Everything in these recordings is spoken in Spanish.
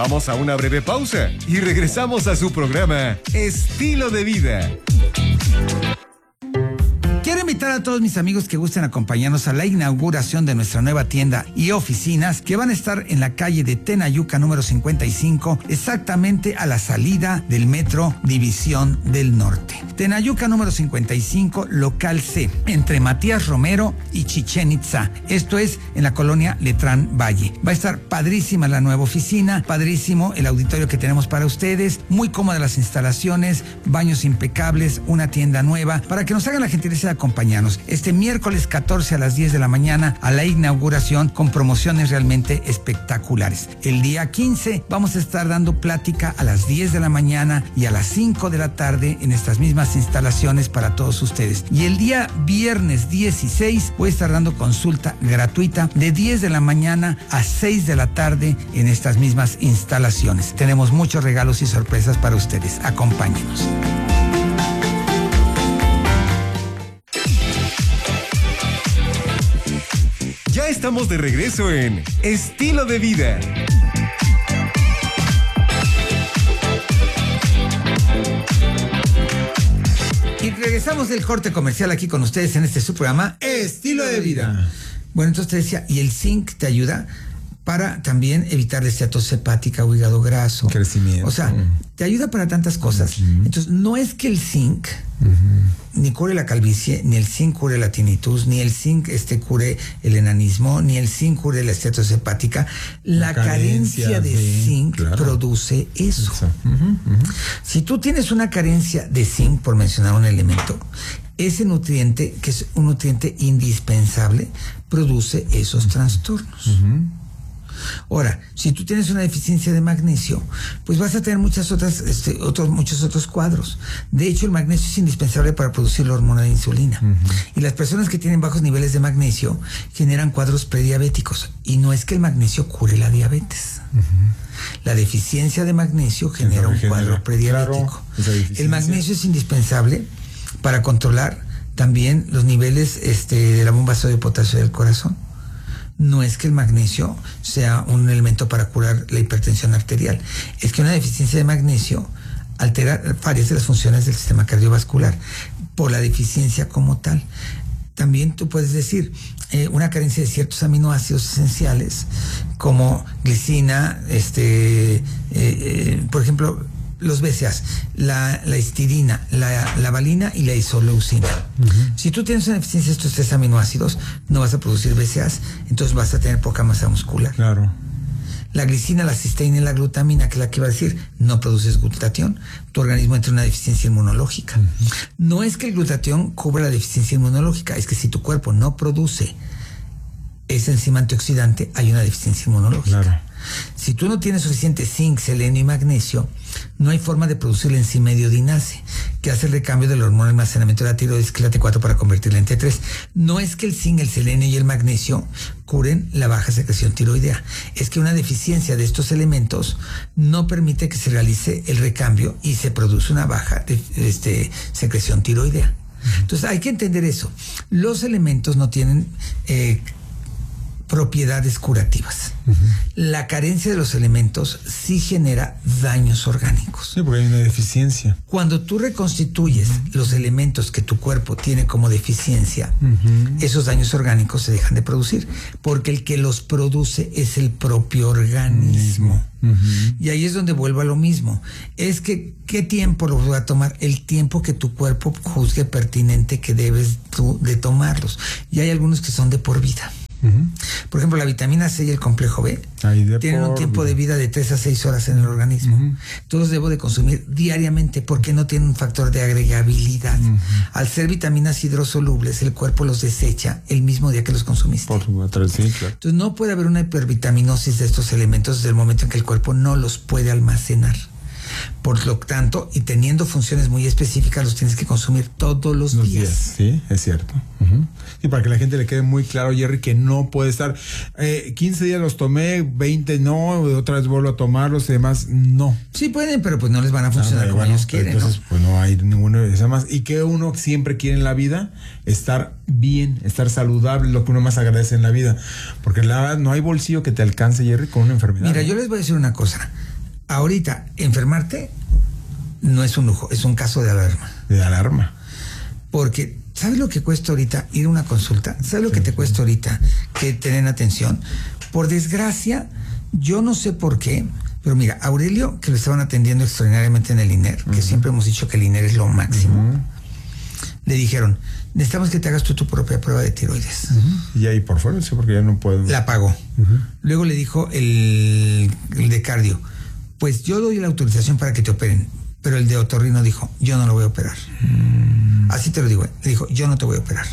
Vamos a una breve pausa y regresamos a su programa Estilo de Vida. Quiero invitar a todos mis amigos que gusten acompañarnos a la inauguración de nuestra nueva tienda y oficinas que van a estar en la calle de Tenayuca número 55, exactamente a la salida del metro División del Norte. Tenayuca número 55, local C, entre Matías Romero y Chichén Itzá. Esto es en la colonia Letrán Valle. Va a estar padrísima la nueva oficina, padrísimo el auditorio que tenemos para ustedes, muy cómodas las instalaciones, baños impecables, una tienda nueva, para que nos hagan la gentileza de acompañarnos este miércoles 14 a las 10 de la mañana a la inauguración con promociones realmente espectaculares. El día 15 vamos a estar dando plática a las 10 de la mañana y a las 5 de la tarde en estas mismas instalaciones para todos ustedes. Y el día viernes 16 voy a estar dando consulta gratuita de 10 de la mañana a 6 de la tarde en estas mismas instalaciones. Tenemos muchos regalos y sorpresas para ustedes. Acompáñenos. Ya estamos de regreso en Estilo de Vida. Y regresamos del corte comercial aquí con ustedes en este su programa Estilo de Vida. Bueno, entonces te decía, y el zinc te ayuda para también evitar esteatosis hepática o hígado graso. Crecimiento. O sea, te ayuda para tantas cosas. Entonces, no es que el zinc ni cure la calvicie, ni el zinc cure la tinnitus, ni el zinc cure el enanismo, ni el zinc cure la esteatosis hepática. La carencia de zinc produce eso. Si tú tienes una carencia de zinc, por mencionar un elemento, ese nutriente, que es un nutriente indispensable, produce esos trastornos. Ahora, si tú tienes una deficiencia de magnesio, pues vas a tener muchos otros cuadros. De hecho, el magnesio es indispensable para producir la hormona de insulina. Y las personas que tienen bajos niveles de magnesio generan cuadros prediabéticos. Y no es que el magnesio cure la diabetes. La deficiencia de magnesio genera un cuadro prediabético. El magnesio es indispensable para controlar también los niveles de la bomba de potasio del corazón. No es que el magnesio sea un elemento para curar la hipertensión arterial, es que una deficiencia de magnesio altera varias de las funciones del sistema cardiovascular por la deficiencia como tal. También tú puedes decir una carencia de ciertos aminoácidos esenciales como glicina, por ejemplo, los BCAAs, la histidina, la valina y la isoleucina. Si tú tienes una deficiencia de estos tres aminoácidos, no vas a producir BCAAs, entonces vas a tener poca masa muscular. Claro. La glicina, la cisteína y la glutamina, que es la que iba a decir, no produces glutatión. Tu organismo entra en una deficiencia inmunológica. No es que el glutatión cubra la deficiencia inmunológica, es que si tu cuerpo no produce esa enzima antioxidante, hay una deficiencia inmunológica. Claro. Si tú no tienes suficiente zinc, selenio y magnesio, no hay forma de producir la enzima iodinase, que hace el recambio de la hormona de almacenamiento de la tiroides, que es la T4, para convertirla en T3. No es que el zinc, el selenio y el magnesio curen la baja secreción tiroidea, es que una deficiencia de estos elementos no permite que se realice el recambio y se produce una baja secreción tiroidea. Entonces hay que entender eso. Los elementos no tienen propiedades curativas. La carencia de los elementos sí genera daños orgánicos. Sí, porque hay una deficiencia. Cuando tú reconstituyes los elementos que tu cuerpo tiene como deficiencia, esos daños orgánicos se dejan de producir, porque el que los produce es el propio organismo. Y ahí es donde vuelvo a lo mismo. Es que, ¿qué tiempo lo va a tomar? El tiempo que tu cuerpo juzgue pertinente que debes tú de tomarlos. Y hay algunos que son de por vida. Por ejemplo, la vitamina C y el complejo B tienen un tiempo de vida de 3 a 6 horas en el organismo. Todos debo de consumir diariamente porque no tienen un factor de agregabilidad. Al ser vitaminas hidrosolubles, el cuerpo los desecha el mismo día que los consumiste. Por supuesto, sí, claro. Entonces no puede haber una hipervitaminosis de estos elementos desde el momento en que el cuerpo no los puede almacenar. Por lo tanto, y teniendo funciones muy específicas, los tienes que consumir todos los días. Sí, es cierto. Y para que la gente le quede muy claro, Jerry, que no puede estar 15 días los tomé, 20 no, otra vez vuelvo a tomarlos y demás, no. Sí pueden, pero pues no les van a funcionar como ellos quieren. Entonces, ¿no? Pues no hay ninguno de esas más. Y que uno siempre quiere en la vida estar bien, estar saludable, lo que uno más agradece en la vida. Porque la verdad no hay bolsillo que te alcance, Jerry, con una enfermedad. Mira, yo les voy a decir una cosa. ahorita, enfermarte no es un lujo, es un caso de alarma. De alarma. Porque, ¿sabes lo que cuesta ahorita ir a una consulta? ¿Sabes lo que te cuesta ahorita que te den atención? Por desgracia, yo no sé por qué, pero mira, Aurelio, que lo estaban atendiendo extraordinariamente en el INER, que siempre hemos dicho que el INER es lo máximo, le dijeron, necesitamos que te hagas tú tu propia prueba de tiroides. Y ahí por fuera, sí, porque ya no puedo. La pagó. Luego le dijo el de cardio, pues yo doy la autorización para que te operen, pero el de otorrino dijo, yo no lo voy a operar. Así te lo digo, le dijo, yo no te voy a operar.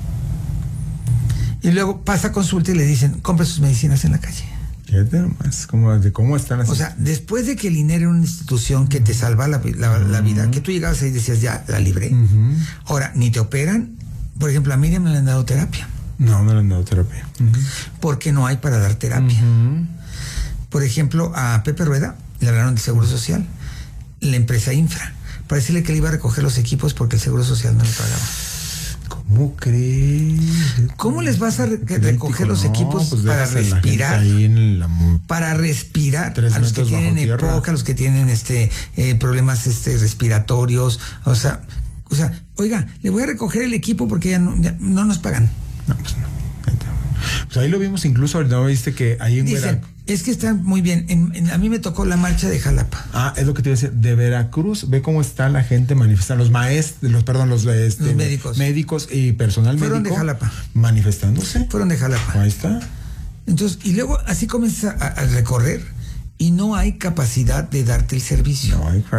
Y luego pasa a consulta y le dicen, compre sus medicinas en la calle. Fíjate nomás, ¿cómo están así? O sea, después de que el INER era una institución que te salva la vida, que tú llegabas ahí y decías, ya, la libré. Ahora, ni te operan. Por ejemplo, a Miriam le han dado terapia. No me le han dado terapia. Porque no hay para dar terapia. Por ejemplo, a Pepe Rueda le hablaron del Seguro Social. La empresa Infra, para decirle que le iba a recoger los equipos porque el Seguro Social no le pagaba. ¿Cómo crees? ¿Cómo les vas a recoger los equipos pues para respirar? Para respirar a los que tienen EPOC, a los que tienen problemas respiratorios. O sea, oiga, le voy a recoger el equipo porque ya no nos pagan. No, pues no. Pues ahí lo vimos incluso, ¿no viste que ahí en Veracruz? Es que está muy bien. A mí me tocó la marcha de Jalapa. Ah, es lo que te iba a decir. De Veracruz, ve cómo está la gente manifestando. Los médicos. Médicos y personal fueron médico. Fueron de Jalapa. Manifestándose. Fueron de Jalapa. Ahí está. Entonces, y luego así comienzas a recorrer y no hay capacidad de darte el servicio. No hay.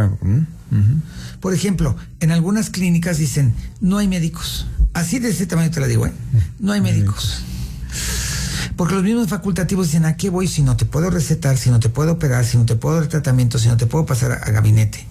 Por ejemplo, en algunas clínicas dicen, no hay médicos. Así de ese tamaño te la digo, no hay médicos. Porque los mismos facultativos dicen, ¿a qué voy si no te puedo recetar, si no te puedo operar, si no te puedo dar tratamiento, si no te puedo pasar a gabinete?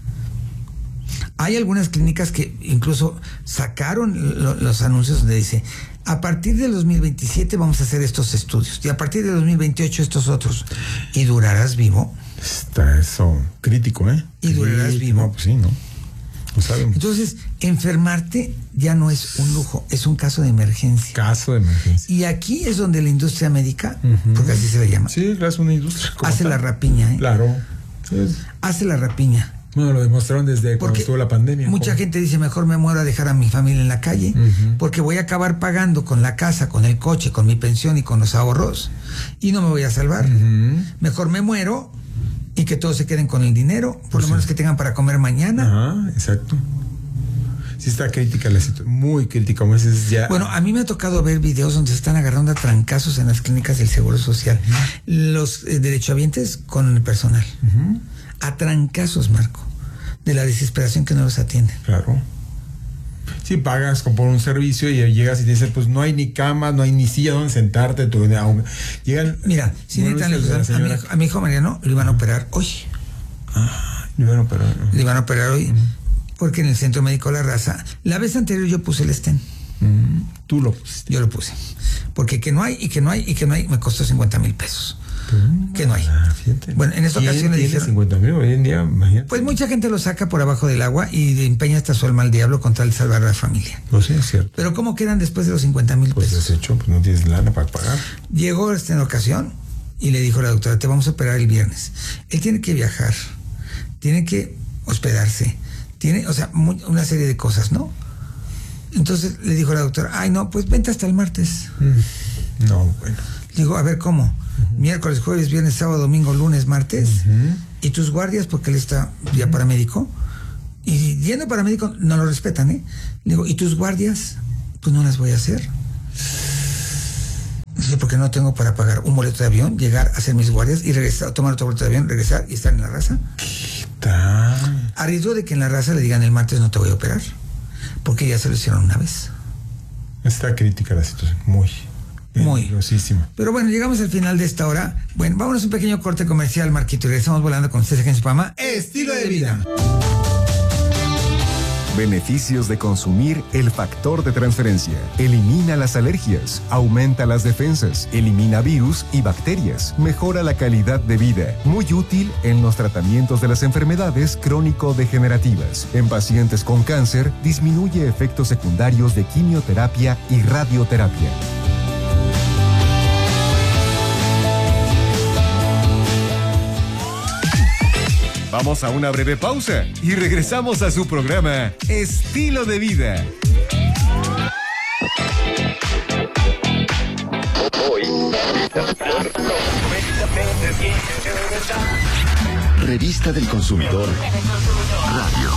Hay algunas clínicas que incluso sacaron los anuncios donde dice, a partir del 2027 vamos a hacer estos estudios y a partir del 2028 estos otros. ¿Y durarás vivo? Está eso crítico, ¿eh? ¿Y durarás vivo? No, pues sí, ¿no? Lo sabemos. Entonces, enfermarte ya no es un lujo, es un caso de emergencia. Caso de emergencia. Y aquí es donde la industria médica, porque así se le llama. Sí, es una industria. Hace la rapiña, ¿eh? Claro. Sí. Hace la rapiña. Bueno, lo demostraron desde cuando estuvo la pandemia. Mucha gente dice, mejor me muero a dejar a mi familia en la calle, porque voy a acabar pagando con la casa, con el coche, con mi pensión y con los ahorros, y no me voy a salvar. Mejor me muero y que todos se queden con el dinero, por lo menos que tengan para comer mañana. Ajá, exacto. Sí está crítica la situación, muy crítica. Como dices, ya. Bueno, a mí me ha tocado ver videos donde se están agarrando a trancazos en las clínicas del Seguro Social. Los derechohabientes con el personal. A trancazos, Marco, de la desesperación que no los atienden. Claro. Si pagas por un servicio y llegas y te dicen, pues no hay ni cama, no hay ni silla donde sentarte. Llegan. Mira, si necesitan a mi hijo Mariano lo iban a operar hoy. Le iban a operar. Le iban a operar hoy. Porque en el Centro Médico La Raza, la vez anterior yo puse el stent. Tú lo pusiste. Yo lo puse. Porque que no hay, me costó 50,000 pesos. Que no hay. Fíjate. Bueno, en esta ocasión le dijeron 50,000 hoy en día, imagínate. Pues mucha gente lo saca por abajo del agua y empeña hasta su alma al diablo con tal de salvar a la familia. Pues sí, es cierto. Pero ¿cómo quedan después de los 50,000 pesos? Pues deshecho, pues no tienes lana para pagar. Llegó en ocasión y le dijo a la doctora, te vamos a operar el viernes. Él tiene que viajar, tiene que hospedarse, tiene, o sea, una serie de cosas, ¿no? Entonces le dijo a la doctora, ay no, pues vente hasta el martes. No, bueno. Digo, a ver, ¿cómo? Miércoles, jueves, viernes, sábado, domingo, lunes, martes. Y tus guardias, porque él está ya paramédico. Y yendo paramédico, no lo respetan, ¿eh? Digo, ¿y tus guardias? Pues no las voy a hacer. Dice, porque no tengo para pagar un boleto de avión, llegar a hacer mis guardias y regresar, tomar otro boleto de avión, regresar y estar en La Raza. A riesgo de que en La Raza le digan el martes no te voy a operar. Porque ya se lo hicieron una vez. Está crítica la situación, muy peligrosísima. Pero bueno, llegamos al final de esta hora. Bueno, vámonos a un pequeño corte comercial, Marquito, y regresamos volando con ustedes aquí en su programa Estilo de Vida. Beneficios de consumir el factor de transferencia. Elimina las alergias, aumenta las defensas, elimina virus y bacterias, mejora la calidad de vida. Muy útil en los tratamientos de las enfermedades crónico-degenerativas. En pacientes con cáncer, disminuye efectos secundarios de quimioterapia y radioterapia. Vamos a una breve pausa y regresamos a su programa Estilo de Vida. Revista del Consumidor Radio.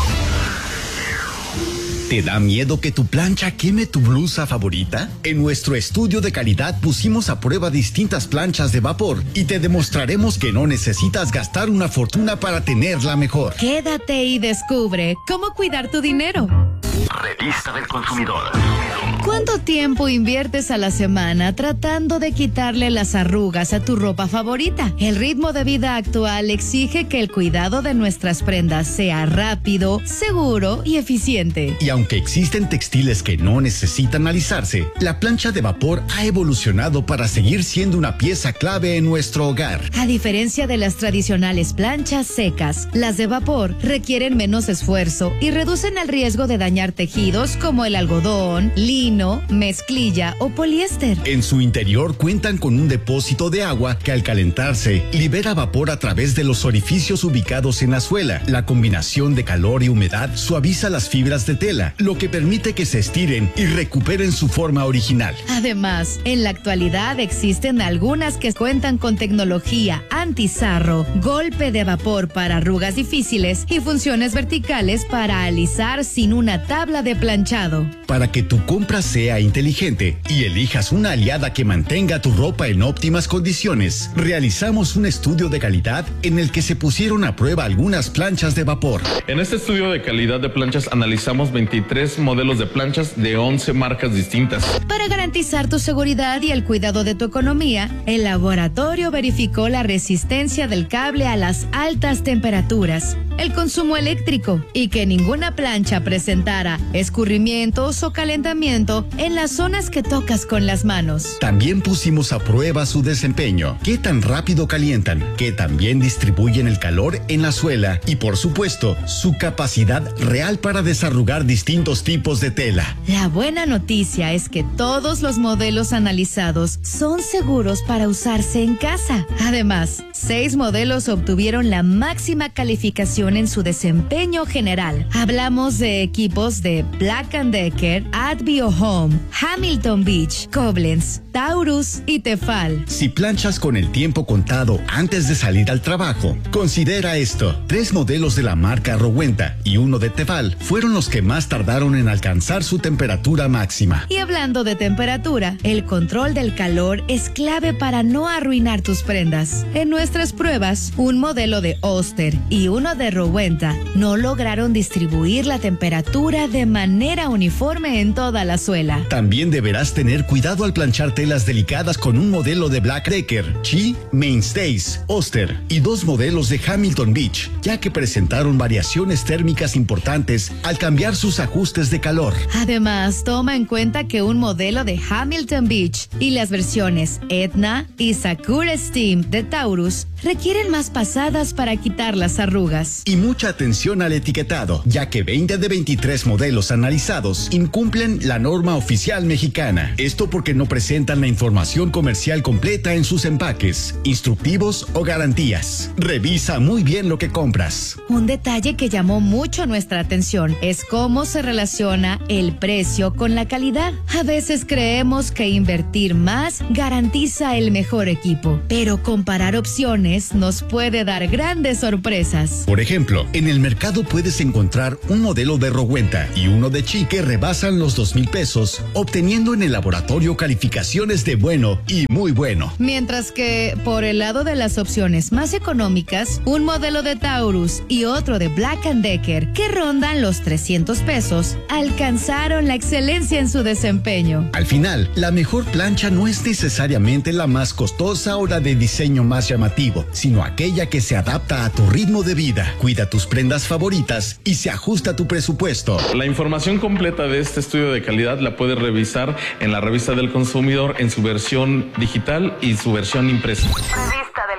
¿Te da miedo que tu plancha queme tu blusa favorita? En nuestro estudio de calidad pusimos a prueba distintas planchas de vapor y te demostraremos que no necesitas gastar una fortuna para tenerla mejor. Quédate y descubre cómo cuidar tu dinero. Revista del Consumidor. ¿Cuánto tiempo inviertes a la semana tratando de quitarle las arrugas a tu ropa favorita? El ritmo de vida actual exige que el cuidado de nuestras prendas sea rápido, seguro y eficiente. Y aunque existen textiles que no necesitan alisarse, la plancha de vapor ha evolucionado para seguir siendo una pieza clave en nuestro hogar. A diferencia de las tradicionales planchas secas, las de vapor requieren menos esfuerzo y reducen el riesgo de dañar tejidos como el algodón, lino, mezclilla o poliéster. En su interior cuentan con un depósito de agua que al calentarse libera vapor a través de los orificios ubicados en la suela. La combinación de calor y humedad suaviza las fibras de tela, lo que permite que se estiren y recuperen su forma original. Además, en la actualidad existen algunas que cuentan con tecnología anti-sarro, golpe de vapor para arrugas difíciles y funciones verticales para alisar sin una tabla de planchado. Para que tu compra sea inteligente y elijas una aliada que mantenga tu ropa en óptimas condiciones, realizamos un estudio de calidad en el que se pusieron a prueba algunas planchas de vapor. En este estudio de calidad de planchas analizamos 23 modelos de planchas de 11 marcas distintas. Para garantizar tu seguridad y el cuidado de tu economía, el laboratorio verificó la resistencia del cable a las altas temperaturas, el consumo eléctrico y que ninguna plancha presentara escurrimientos o calentamiento en las zonas que tocas con las manos. También pusimos a prueba su desempeño, qué tan rápido calientan, qué tan bien distribuyen el calor en la suela y, por supuesto, su capacidad real para desarrugar distintos tipos de tela. La buena noticia es que todos los modelos analizados son seguros para usarse en casa. Además, 6 modelos obtuvieron la máxima calificación en su desempeño general. Hablamos de equipos de Black & Decker, Advio Home, Hamilton Beach, Koblenz, Taurus y Tefal. Si planchas con el tiempo contado antes de salir al trabajo, considera esto. 3 modelos de la marca Rowenta y 1 de Tefal fueron los que más tardaron en alcanzar su temperatura máxima. Y hablando de temperatura, el control del calor es clave para no arruinar tus prendas. En nuestras pruebas, un modelo de Oster y 1 de Rowenta no lograron distribuir la temperatura de manera uniforme en toda la suela. También deberás tener cuidado al planchar telas delicadas con un modelo de Black Decker, Chi, Mainstays, Oster y 2 modelos de Hamilton Beach, ya que presentaron variaciones térmicas importantes al cambiar sus ajustes de calor. Además, toma en cuenta que un modelo de Hamilton Beach y las versiones Etna y Sakura Steam de Taurus requieren más pasadas para quitar las arrugas. Y mucha atención al etiquetado, ya que 20 de 23 modelos analizados incumplen la norma oficial mexicana. Esto porque no presentan la información comercial completa en sus empaques, instructivos o garantías. Revisa muy bien lo que compras. Un detalle que llamó mucho nuestra atención es cómo se relaciona el precio con la calidad. A veces creemos que invertir más garantiza el mejor equipo, pero comparar opciones nos puede dar grandes sorpresas. Por ejemplo, en el mercado puedes encontrar un modelo de Rowenta y uno de Chi que rebasan los 2,000 pesos, obteniendo en el laboratorio calificaciones de bueno y muy bueno. Mientras que, por el lado de las opciones más económicas, un modelo de Taurus y otro de Black & Decker, que rondan los 300 pesos, alcanzaron la excelencia en su desempeño. Al final, la mejor plancha no es necesariamente la más costosa o la de diseño más llamativo, sino aquella que se adapta a tu ritmo de vida, cuida tus prendas favoritas y se ajusta a tu presupuesto. La información completa de este estudio de calidad la puedes revisar en la Revista del Consumidor en su versión digital y su versión impresa. Revista del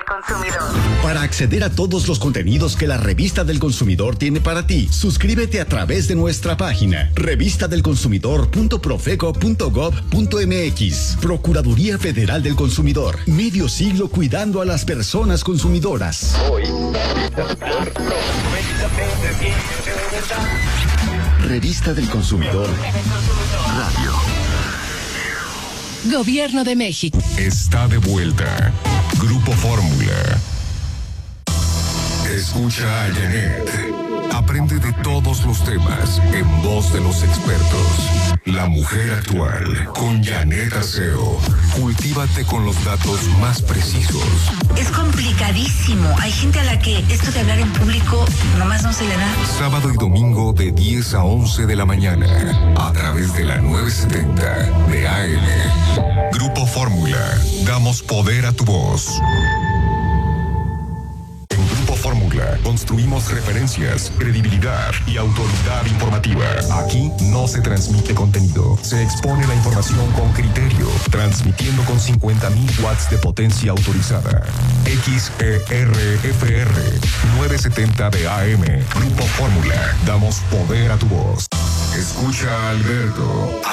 del consumidor. Para acceder a todos los contenidos que la Revista del Consumidor tiene para ti, suscríbete a través de nuestra página revistadelconsumidor.profeco.gov.mx. Procuraduría Federal del Consumidor. Medio siglo cuidando a las personas consumidoras. Revista del Consumidor Radio. Gobierno de México. Está de vuelta. Grupo Fórmula. Escucha a Janet. Aprende de todos los temas en voz de los expertos. La mujer actual con Janet Arceo. Cultívate con los datos más precisos. Es complicadísimo. Hay gente a la que esto de hablar en público nomás no se le da. Sábado y domingo de 10 a 11 de la mañana a través de la 970 de AM. Grupo Fórmula. Damos poder a tu voz. Fórmula. Construimos referencias, credibilidad y autoridad informativa. Aquí no se transmite contenido. Se expone la información con criterio, transmitiendo con 50.000 watts de potencia autorizada. XERFR 970 de AM. Grupo Fórmula. Damos poder a tu voz. Escucha a Alberto